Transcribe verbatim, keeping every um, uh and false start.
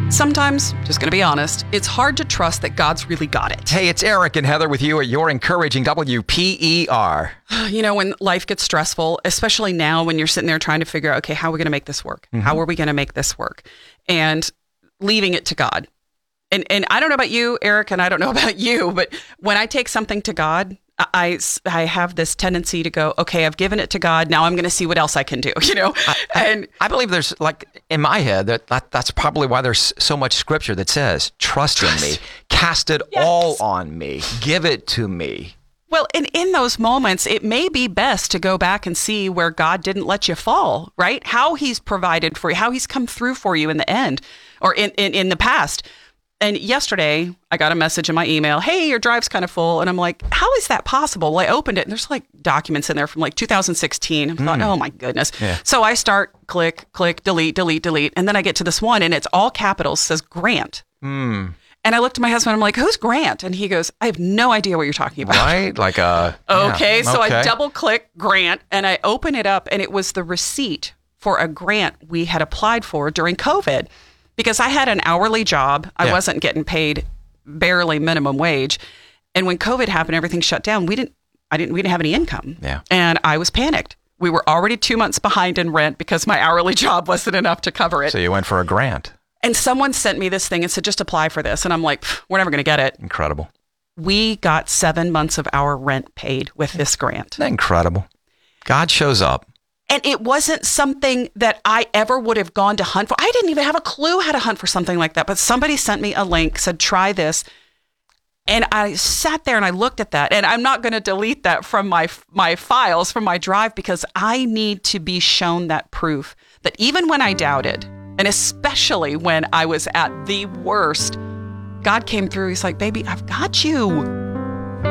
Sometimes, just going to be honest, it's hard to trust that God's really got it. Hey, it's Eric and Heather with you at your encouraging W P E R. You know, when life gets stressful, especially now when you're sitting there trying to figure out, okay, how are we going to make this work? Mm-hmm. How are we going to make this work? And leaving it to God. And and I don't know about you, Eric, and I don't know about you, but when I take something to God, I, I have this tendency to go, okay, I've given it to God. Now I'm going to see what else I can do, you know? I, I, and I believe there's, like, in my head, that, that that's probably why there's so much scripture that says, trust, trust. in me, cast it yes. all on me, give it to me. Well, and in those moments, it may be best to go back and see where God didn't let you fall, right? How he's provided for you, how he's come through for you in the end or in, in, in the past. And yesterday, I got a message in my email, hey, your drive's kind of full. And I'm like, how is that possible? Well, I opened it, and there's like documents in there from like two thousand sixteen. I mm. thought, oh my goodness. Yeah. So I start, click, click, delete, delete, delete. And then I get to this one, and it's all capitals, says Grant. Mm. And I looked at my husband, I'm like, who's Grant? And he goes, I have no idea what you're talking about. Right? Like a... okay, yeah. so okay. I double click Grant, and I open it up, and it was the receipt for a grant we had applied for during COVID. Because I had an hourly job. I yeah. wasn't getting paid barely minimum wage. And when COVID happened, everything shut down. We didn't, I didn't, we didn't have any income. Yeah. And I was panicked. We were already two months behind in rent because my hourly job wasn't enough to cover it. So you went for a grant. And someone sent me this thing and said, just apply for this. And I'm like, we're never going to get it. Incredible. We got seven months of our rent paid with this grant. Isn't that incredible? God shows up. And it wasn't something that I ever would have gone to hunt for. I didn't even have a clue how to hunt for something like that. But somebody sent me a link, said, try this. And I sat there and I looked at that. And I'm not going to delete that from my my files, from my drive, because I need to be shown that proof that even when I doubted, and especially when I was at the worst, God came through. He's like, baby, I've got you.